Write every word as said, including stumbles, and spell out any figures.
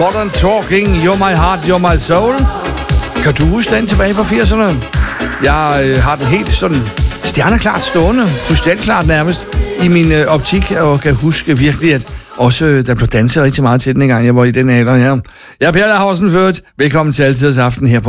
Modern Talking, You're My Heart, You're My Soul. Kan du huske den tilbage fra firserne? Jeg øh, har den helt sådan stjerneklart stående, krystalklart nærmest, i min øh, optik, og kan huske virkelig, at også øh, der blev danset rigtig meget til den, en gang jeg var i den alder her. Jeg er Per Lausen Ført. Velkommen til Altidets Aften her på